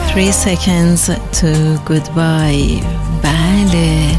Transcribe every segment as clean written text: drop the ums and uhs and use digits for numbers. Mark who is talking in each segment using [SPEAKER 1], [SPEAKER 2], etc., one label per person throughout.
[SPEAKER 1] 3 seconds to goodbye. بله،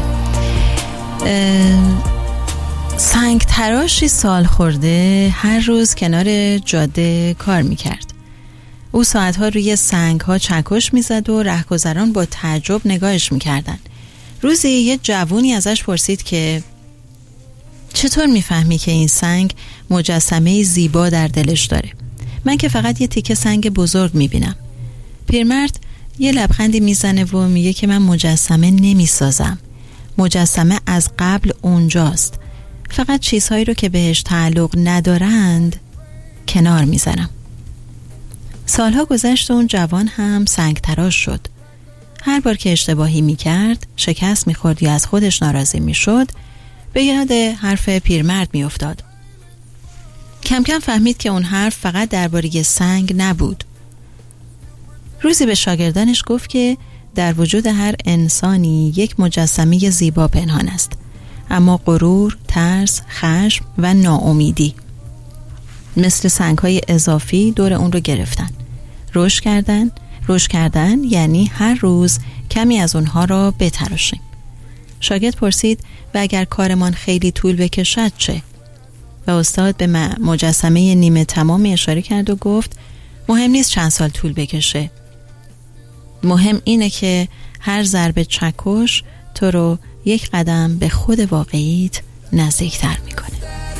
[SPEAKER 1] سنگ تراشی سال خورده هر روز کنار جاده کار میکرد. او ساعتها روی سنگها چکش میزد و رهگذران با تعجب نگاهش میکردن. روزی یه جوونی ازش پرسید که چطور میفهمی که این سنگ مجسمه زیبا در دلش داره؟ من که فقط یه تیکه سنگ بزرگ میبینم. پیرمرد یه لبخندی میزنه و میگه که من مجسمه نمیسازم. مجسمه از قبل اونجاست. فقط چیزهایی رو که بهش تعلق ندارند کنار میزنم. سالها گذشت و اون جوان هم سنگ تراش شد. هر بار که اشتباهی میکرد، شکست میخورد یا از خودش ناراضی میشد، به یاد حرف پیرمرد میافتاد. کم کم فهمید که اون حرف فقط درباره سنگ نبود. روزی به شاگردانش گفت که در وجود هر انسانی یک مجسمه زیبا پنهان است، اما غرور، ترس، خشم و ناامیدی مثل سنگ‌های اضافی دور اون رو گرفتن. رشد کردن یعنی هر روز کمی از اونها را بتراشیم. شاگرد پرسید و اگر کارمان خیلی طول بکشد چه؟ و استاد به مجسمه نیمه تمام اشاره کرد و گفت مهم نیست چند سال طول بکشه. مهم اینه که هر ضربه چکش تو رو یک قدم به خود واقعیت نزدیکتر میکنه.